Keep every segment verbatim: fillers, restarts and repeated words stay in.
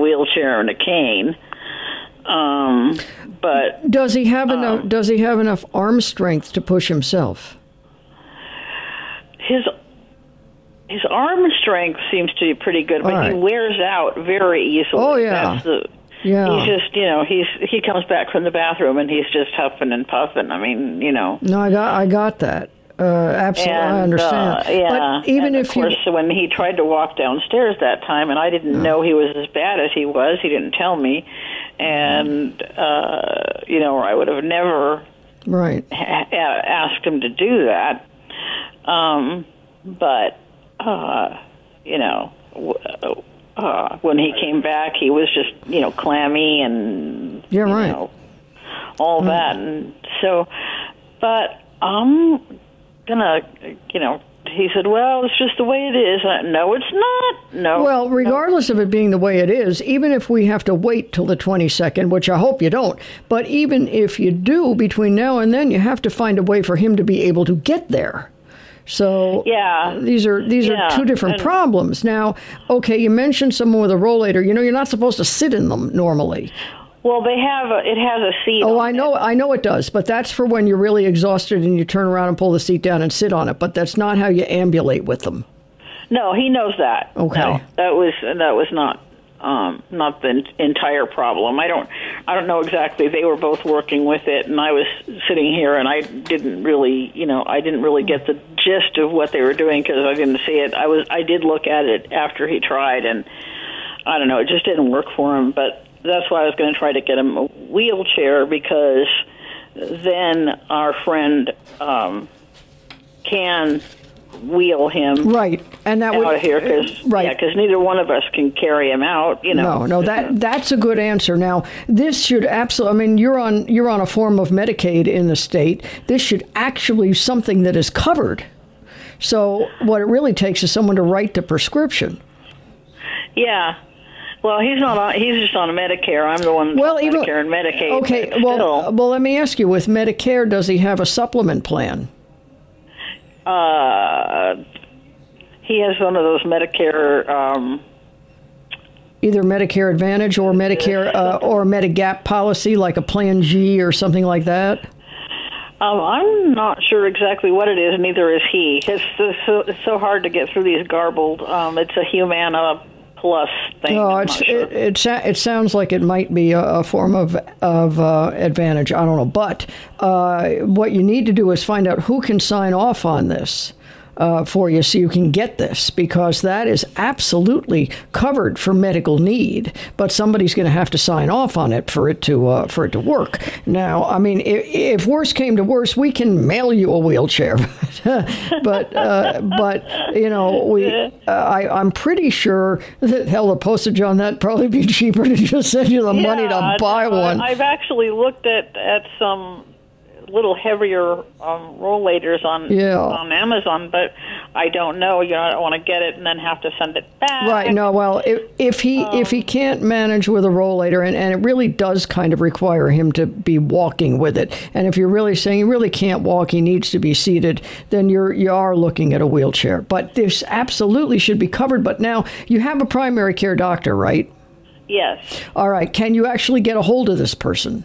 wheelchair and a cane. Um, but does he have uh, enough? Does he have enough arm strength to push himself? His his arm strength seems to be pretty good, but right. he wears out very easily. Oh yeah. That's the, Yeah. He's just, you know, he's he comes back from the bathroom and he's just huffing and puffing. I mean, you know. No, I got I got that. Uh, absolutely, and, I understand. Uh, yeah. But even and if of course, you... when he tried to walk downstairs that time, and I didn't oh. know he was as bad as he was, he didn't tell me, and uh, you know, I would have never right ha- asked him to do that. Um, but uh, you know. W- Uh, when he came back, he was just, you know, clammy and, yeah, you right. know, all mm. that. And so, but I'm going to, you know, he said, well, it's just the way it is. I, no, it's not. No. Well, regardless no. of it being the way it is, even if we have to wait till the twenty-second, which I hope you don't, but even if you do between now and then, you have to find a way for him to be able to get there. So yeah. these are these yeah. are two different and, problems. Now, okay, you mentioned someone with a rollator. You know, you're not supposed to sit in them normally. Well, they have a, it has a seat. Oh, on I know, it. I know it does, but that's for when you're really exhausted and you turn around and pull the seat down and sit on it. But that's not how you ambulate with them. No, he knows that. Okay, no, that was that was not. Um, not the entire problem. I don't, I don't know exactly. They were both working with it, and I was sitting here, and I didn't really, you know, I didn't really get the gist of what they were doing because I didn't see it. I was, I did look at it after he tried, and I don't know, it just didn't work for him. But that's why I was going to try to get him a wheelchair because then our friend um, can wheel him right, and that out would, of here because right. yeah, because neither one of us can carry him out. You know, no, no, that that's a good answer. Now, this should absolutely. I mean, you're on you're on a form of Medicaid in the state. This should actually be something that is covered. So, what it really takes is someone to write the prescription. Yeah. Well, he's not on. He's just on Medicare. I'm the one well, on even, Medicare and Medicaid. Okay. Well, still. well, let me ask you: with Medicare, does he have a supplement plan? Uh, he has one of those Medicare. Um, Either Medicare Advantage or Medicare uh, or Medigap policy, like a Plan G or something like that. Um, I'm not sure exactly what it is. Neither is he. It's, it's, so, it's so hard to get through these garbled. Um, it's a Humana Plus thing. No, I'm it's, not sure. it, it it sounds like it might be a, a form of of uh, advantage. I don't know, but uh, what you need to do is find out who can sign off on this uh, for you, so you can get this, because that is absolutely covered for medical need. But somebody's going to have to sign off on it for it to uh, for it to work. Now, I mean, if, if worse came to worse, we can mail you a wheelchair. but uh, but you know, we uh, I I'm pretty sure that hell, the postage on that probably be cheaper to just send you the yeah, money to buy no, one. I've actually looked at at some little heavier um, rollators on yeah. on Amazon, but I don't know. You know, I don't want to get it and then have to send it back. Right. No. Well, if, if he um, if he can't manage with a rollator, and, and it really does kind of require him to be walking with it, and if you're really saying he really can't walk, he needs to be seated, then you're you are looking at a wheelchair. But this absolutely should be covered. But now you have a primary care doctor, right? Yes. All right. Can you actually get a hold of this person?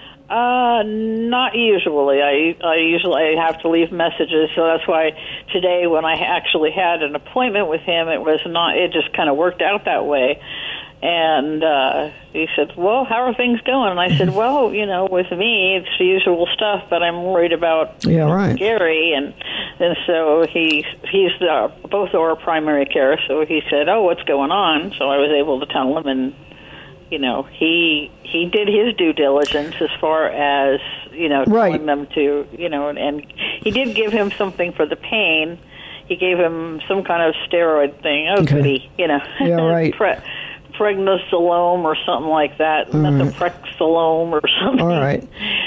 Uh, not usually. I I usually have to leave messages, so that's why today when I actually had an appointment with him, it was not. It just kind of worked out that way. And uh, he said, "Well, how are things going?" And I said, "Well, you know, with me, it's the usual stuff, but I'm worried about yeah, right. Gary." And and so he he's the, both our primary care. So he said, "Oh, what's going on?" So I was able to tell him, and you know, he he did his due diligence as far as, you know, right. telling them to, you know, and, and he did give him something for the pain. He gave him some kind of steroid thing. Oh, okay. goody, you know. Yeah, right. Pre- Prednisolone or something like that, mm. methotrexatone or something. All right.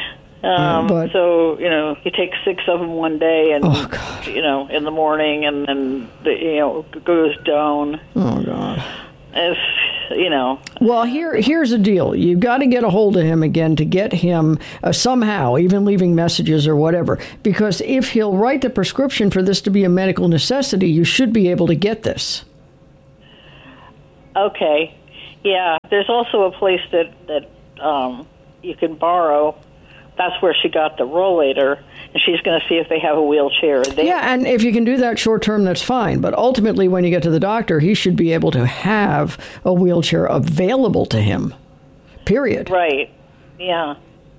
Um, uh, but, so, you know, he takes six of them one day and, oh, God. you know, in the morning, and then, the, you know, goes down. Oh, God. If, you know. Well, here, here's the deal. You've got to get a hold of him again to get him uh, somehow, even leaving messages or whatever. Because if he'll write the prescription for this to be a medical necessity, you should be able to get this. Okay. Yeah, there's also a place that that um, you can borrow. That's where she got the rollator, and she's going to see if they have a wheelchair there. Yeah, and if you can do that short term, that's fine. But ultimately, when you get to the doctor, he should be able to have a wheelchair available to him. Period. Right. Yeah.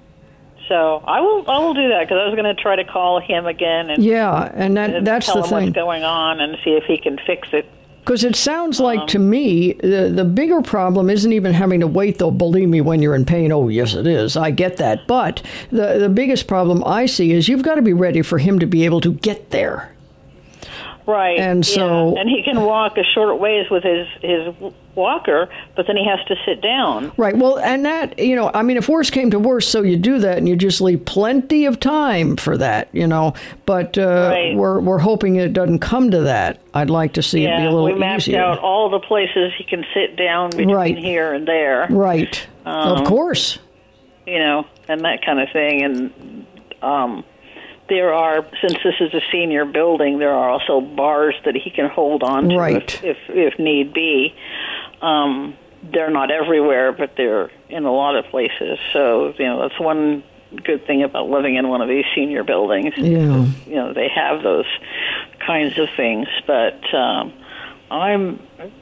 So I will. I will do that because I was going to try to call him again and yeah, and that and that's tell the him thing. what's going on and see if he can fix it. Because it sounds like, Um, to me, the, the bigger problem isn't even having to wait, though, believe me, when you're in pain. Oh, yes, it is. I get that. But the, the biggest problem I see is you've got to be ready for him to be able to get there. Right. And so- yeah. And he can walk a short ways with his, his walker, but then he has to sit down. Right. Well, and that, you know, I mean, if worse came to worse, so you do that and you just leave plenty of time for that, you know. But uh, Right. we're we're hoping it doesn't come to that. I'd like to see it be Yeah, a little we mapped easier. out all the places he can sit down between Right. here and there. Right. Um, of course. You know, and that kind of thing. And um, there are, since this is a senior building, there are also bars that he can hold on to Right. if, if, if need be. Um, they're not everywhere, but they're in a lot of places. So, you know, that's one good thing about living in one of these senior buildings. Yeah. You know, they have those kinds of things. But um, I'm...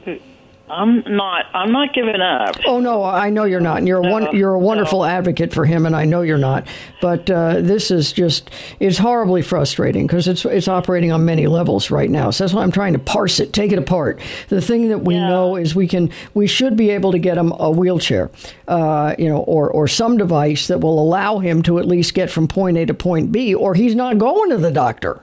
I'm not. I'm not giving up. Oh no, I know you're not. And you're a one, No, you're a wonderful no. advocate for him, and I know you're not. But uh, this is just it's horribly frustrating because it's it's operating on many levels right now. So that's why I'm trying to parse it, take it apart. The thing that we Yeah. know is we can we should be able to get him a wheelchair, uh, you know, or or some device that will allow him to at least get from point A to point B, or he's not going to the doctor.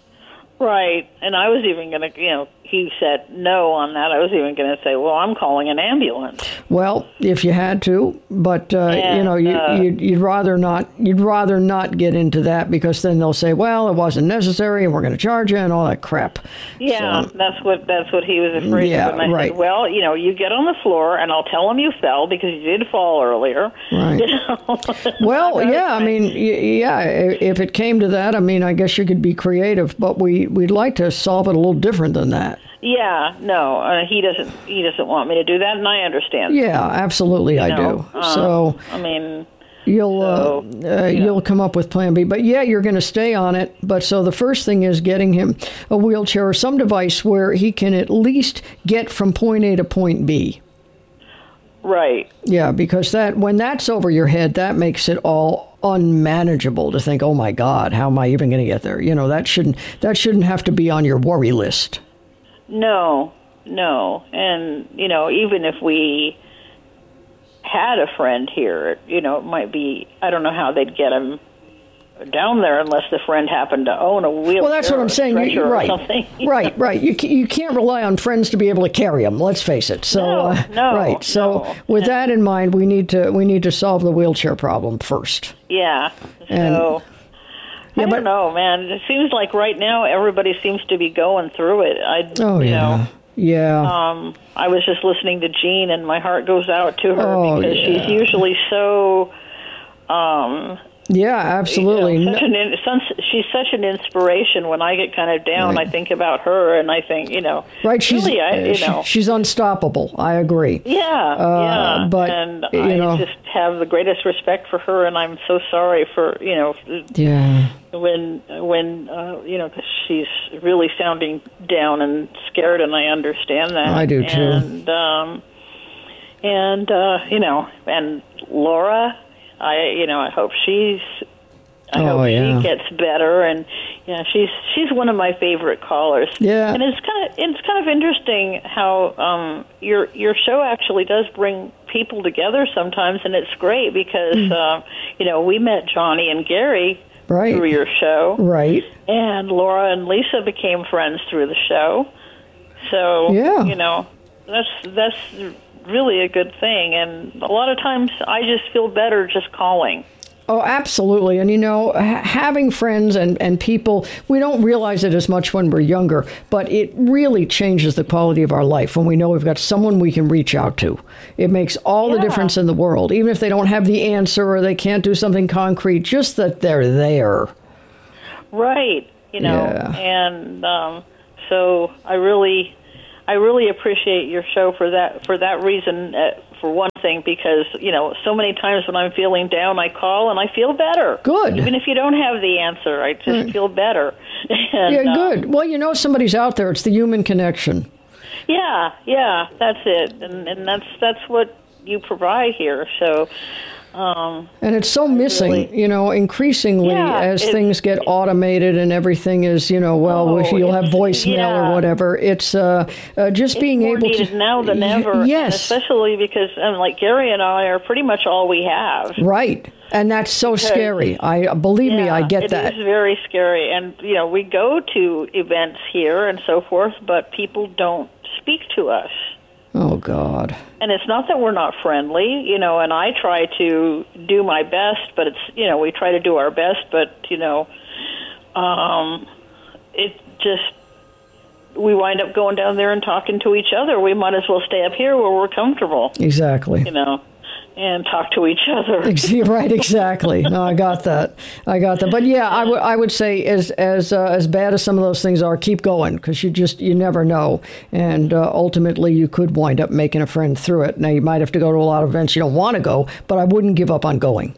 Right. And I was even going to, you know, he said no on that. I was even going to say, well, I'm calling an ambulance. Well, if you had to, but uh, And, you know, you, uh, you'd, you'd rather not. You'd rather not get into that because then they'll say, "Well, it wasn't necessary, and we're going to charge you," and all that crap. Yeah, So- that's what that's what he was afraid Yeah, of. And I right. said, well, you know, you get on the floor, and I'll tell him you fell because you did fall earlier. Right. You know? Well, I'm yeah, I not- mean, y- yeah. i- If it came to that, I mean, I guess you could be creative, but we we'd like to solve it a little different than that. Yeah, no, uh, he doesn't. He doesn't want me to do that, and I understand. Yeah, absolutely, I You know, do. uh, So. I mean, You'll So, uh, uh, you'll come up with Plan B, but yeah, you're going to stay on it. But so the first thing is getting him a wheelchair or some device where he can at least get from point A to point B. right. Yeah, because that when that's over your head, that makes it all unmanageable to think, oh my God, how am I even going to get there? You know, that shouldn't that shouldn't have to be on your worry list. No, no, and you know, even if we had a friend here, you know, it might be. I don't know how they'd get him down there unless the friend happened to own a wheelchair. Well, that's what or I'm a saying. You, stretcher or right, something. right, right. You ca- you can't rely on friends to be able to carry him. Let's face it. So, No, uh, no, right. So, no. with And- that in mind, we need to we need to solve the wheelchair problem first. Yeah. And- So Yeah, I don't but- know, man. It seems like right now everybody seems to be going through it. I, Oh you yeah, know, yeah. Um, I was just listening to Jean, and my heart goes out to her Oh, because yeah. she's usually so. Um, Yeah, absolutely. You know, No- such an in, such, she's such an inspiration. When I get kind of down, Right. I think about her, and I think, you know, right, she's really, I, uh, you she- know, she's unstoppable. I agree. yeah, yeah. but, and you I know- just have the greatest respect for her, and I'm so sorry for, you know, Yeah, when when uh, you know, 'cause she's really sounding down and scared, and I understand that. I do, too. And um, and uh, you know, and Laura, I you know, I hope she's. I Oh, hope yeah. she gets better, and yeah, she's she's one of my favorite callers. Yeah. and it's kind of it's kind of interesting how um, your your show actually does bring people together sometimes, and it's great because Mm. uh, you know, we met Johnny and Gary right, through your show, right. and Laura and Lisa became friends through the show. So Yeah. you know, that's that's really a good thing, and a lot of times I just feel better just calling. Oh, absolutely. And, you know, ha- having friends and, and people, we don't realize it as much when we're younger, but it really changes the quality of our life when we know we've got someone we can reach out to. It makes all the Yeah. difference in the world, even if they don't have the answer or they can't do something concrete, just that they're there. Right, you know, Yeah. and um, so I really, I really appreciate your show for that for that reason. Uh, for one thing, because you know, so many times when I'm feeling down, I call and I feel better. Good. Even if you don't have the answer, I just right. feel better. and, yeah, uh, good. Well, you know, somebody's out there. It's the human connection. Yeah, yeah, that's it, and and that's that's what you provide here. So. Um, and it's so missing, really, you know, increasingly yeah, as things get automated and everything is, you know, well, oh, you'll have voicemail yeah. or whatever. It's uh, uh, just it's being more able needed to now than ever. Yes, especially because um, like Gary and I are pretty much all we have. Right, and that's so because, scary. I believe yeah, me, I get it that. It is very scary, and you know, we go to events here and so forth, but people don't speak to us. Oh, God. And it's not that we're not friendly, you know, and I try to do my best, but it's, you know, we try to do our best, but, you know, um, it just, we wind up going down there and talking to each other. We might as well stay up here where we're comfortable. Exactly. You know. And talk to each other. Right, exactly. No, I got that. I got that. But yeah, I, w- I would say as as uh, as bad as some of those things are, keep going because you just you never know, and uh, ultimately you could wind up making a friend through it. Now you might have to go to a lot of events you don't want to go, but I wouldn't give up on going.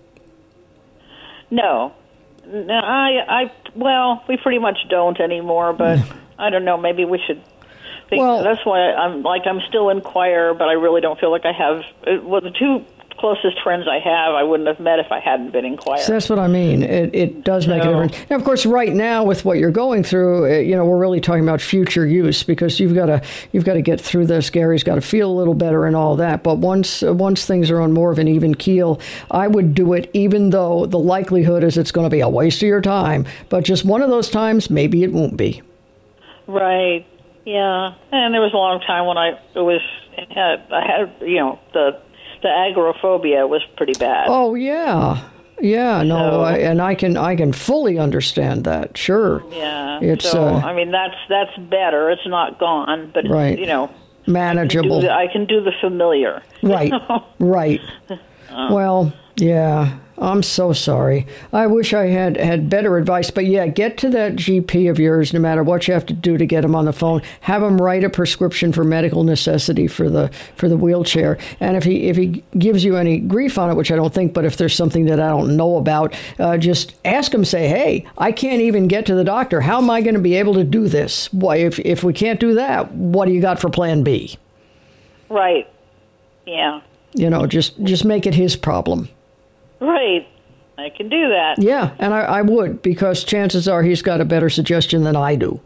No, no, I I well, we pretty much don't anymore. But I don't know. Maybe we should. Well, that's why I'm like I'm still in choir, but I really don't feel like I have. Well, the two closest friends I have, I wouldn't have met if I hadn't been in choir. So that's what I mean. It it does make so, a difference. And of course, right now with what you're going through, you know, we're really talking about future use because you've got to you've got to get through this. Gary's got to feel a little better and all that. But once once things are on more of an even keel, I would do it, even though the likelihood is it's going to be a waste of your time. But just one of those times, maybe it won't be. Right. Yeah. And there was a long time when I it was had, I had you know the. The agoraphobia was pretty bad. Oh yeah, yeah. No, so, I, and I can I can fully understand that. Sure. Yeah. It's. So uh, I mean, that's that's better. It's not gone, but right. It's, you know, manageable. I can do the, I can do the familiar. Right. Right. Uh, well, yeah. I'm so sorry. I wish I had, had better advice. But yeah, get to that G P of yours, no matter what you have to do to get him on the phone. Have him write a prescription for medical necessity for the for the wheelchair. And if he if he gives you any grief on it, which I don't think, but if there's something that I don't know about, uh, just ask him. Say, hey, I can't even get to the doctor. How am I going to be able to do this? Why, if if we can't do that, what do you got for Plan B? Right. Yeah. You know, just just make it his problem. Right. I can do that. Yeah, and I, I would, because chances are he's got a better suggestion than I do.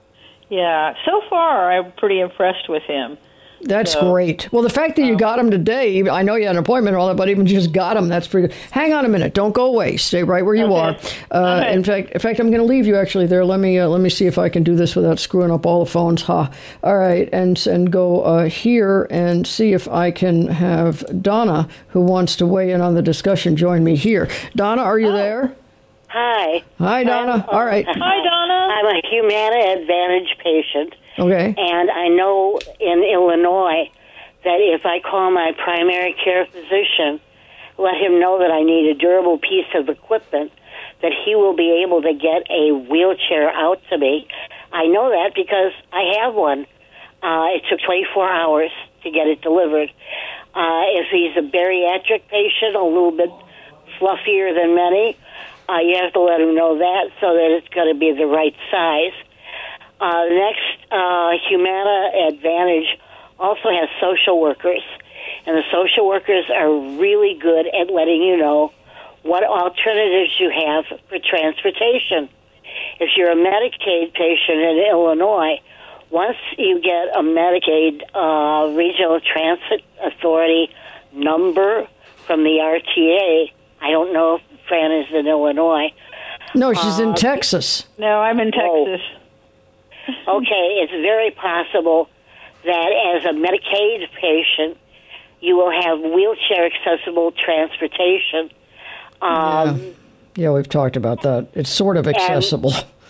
Yeah. So far, I'm pretty impressed with him. That's so, great. Well, the fact that you um, got him today, I know you had an appointment and all that, but even just got him, that's pretty good. Hang on a minute. Don't go away. Stay right where you okay. are. Uh, okay. In fact, in fact, I'm going to leave you actually there. Let me uh, let me see if I can do this without screwing up all the phones. Ha. All right, and and go uh, here and see if I can have Donna, who wants to weigh in on the discussion, join me here. Donna, are you oh. there? Hi. Hi, Donna. I'm, all right. Hi, Donna. I'm a Humana Advantage patient. Okay. And I know in Illinois that if I call my primary care physician, let him know that I need a durable piece of equipment, that he will be able to get a wheelchair out to me. I know that because I have one. Uh, it took twenty-four hours to get it delivered. Uh, if he's a bariatric patient, a little bit fluffier than many, uh, you have to let him know that so that it's going to be the right size. Uh, next, uh, Humana Advantage also has social workers, and the social workers are really good at letting you know what alternatives you have for transportation. If you're a Medicaid patient in Illinois, once you get a Medicaid uh, Regional Transit Authority number from the R T A, I don't know if Fran is in Illinois. No, she's uh, in uh, Texas. No, I'm in Texas. Oh. Okay, it's very possible that as a Medicaid patient, you will have wheelchair-accessible transportation. Um, yeah. yeah, we've talked about that. It's sort of accessible.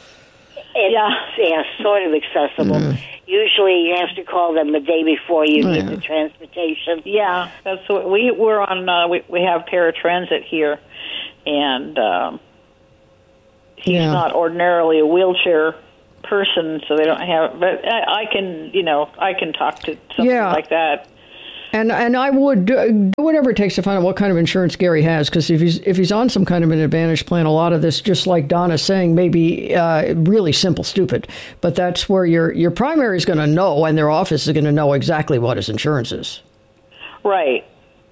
It, yeah. yeah, sort of accessible. Mm. Usually you have to call them the day before you yeah. need the transportation. Yeah, that's what we, we're on, uh, we, we have paratransit here, and um, he's yeah. not ordinarily a wheelchair person, so they don't have. But I, I can, you know, I can talk to something Yeah. like that. And and I would do whatever it takes to find out what kind of insurance Gary has, because if he's if he's on some kind of an Advantage plan, a lot of this, just like Donna's saying, may be uh, really simple, stupid. But that's where your your primary is going to know, and their office is going to know exactly what his insurance is. Right.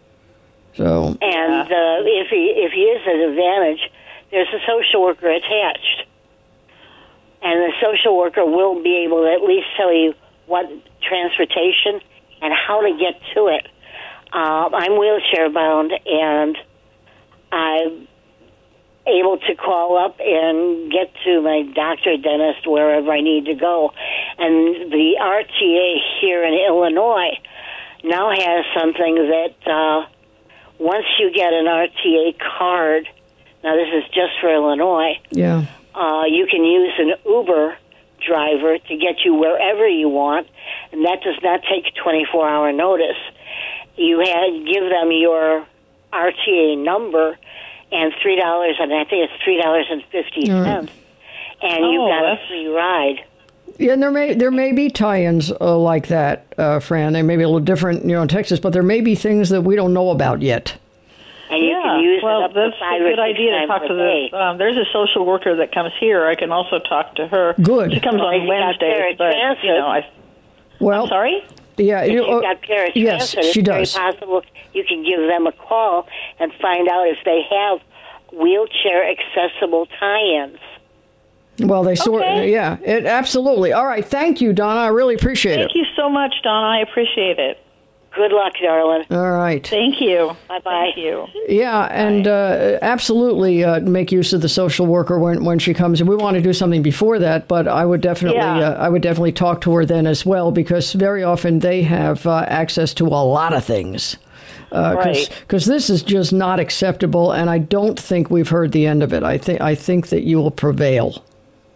So. And uh, if he if he is at Advantage, there's a social worker attached, and the social worker will be able to at least tell you what transportation and how to get to it. Uh, I'm wheelchair bound, and I'm able to call up and get to my doctor, dentist, wherever I need to go. And the R T A here in Illinois now has something that uh, once you get an R T A card, now this is just for Illinois, Yeah. uh, you can use an Uber driver to get you wherever you want, and that does not take a twenty-four hour notice. You had give them your R T A number and three dollars, and I think it's three dollars and fifty cents, and Oh, you've got a that's- free ride. Yeah, and there may there may be tie-ins uh, like that, uh, Fran. They may be a little different, you know, in Texas, but there may be things that we don't know about yet. And you yeah, can use well, it up that's to five a or good six idea to times talk a to day. the. Um, there's a social worker that comes here. I can also talk to her. Good. She comes Well, on you got Wednesdays, but Paratransit. you know, I. Well, I'm sorry. yeah, If you, you've uh, got paratransit, yes, she it's very does. possible you can give them a call and find out if they have wheelchair accessible tie-ins. Well, they sort, Okay. yeah, it, absolutely. All right, thank you, Donna. I really appreciate Thank it. you so much, Donna. I appreciate it. Good luck, darling. All right. Thank you. Bye-bye. Thank you. Yeah, and uh, absolutely uh, make use of the social worker when, when she comes. And we want to do something before that, but I would definitely Yeah. uh, I would definitely talk to her then as well, because very often they have uh, access to a lot of things. Uh, Right. Because this is just not acceptable, and I don't think we've heard the end of it. I think I think that you will prevail.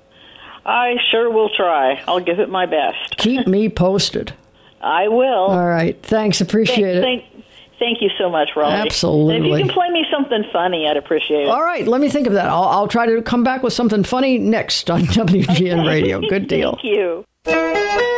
I sure will try. I'll give it my best. Keep me posted. I will. All right. Thanks. Appreciate thank, it. Thank, thank you so much, Raleigh. Absolutely. And if you can play me something funny, I'd appreciate it. All right. Let me think of that. I'll, I'll try to come back with something funny next on W G N Radio. Good deal. Thank you.